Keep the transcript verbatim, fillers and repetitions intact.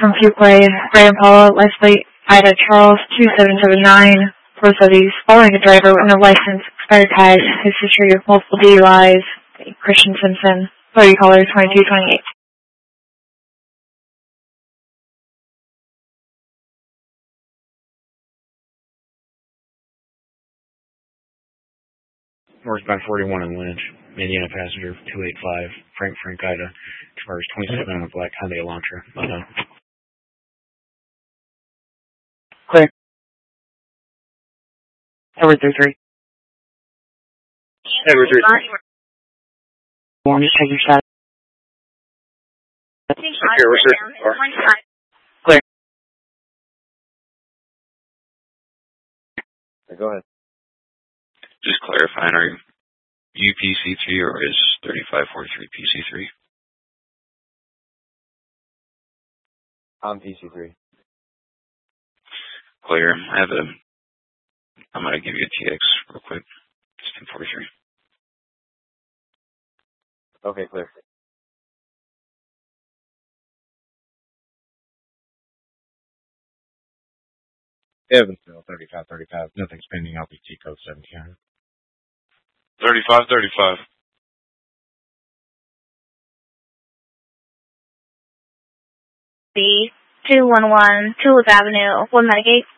from Fuquay, Ray Impala, Leslie, Ida Charles, two seven seven nine, four studies, following a driver with no license, expired tag, his history of multiple D U Is, Christian Simpson, thirty caller twenty-two twenty-eight. Northbound forty-one in Lynch, Indiana passenger two eight five, Frank Frank Ida, expires twenty-seven on a black Hyundai Elantra. Uh-huh. Clear. Edward three three. Edward three three. Warm, just check your status. Okay, we're searching. Clear. Go ahead. Just clarifying, are you P C three or is thirty-five forty-three P C three? I'm P C three. Clear. I have a, I'm going to give you a T X real quick. It's ten forty-three. Okay, clear. Evansville, thirty-five thirty-five. Nothing's pending. L P T code seventeen hundred. thirty-five thirty-five. B two one one Tulip Avenue, one Medigate.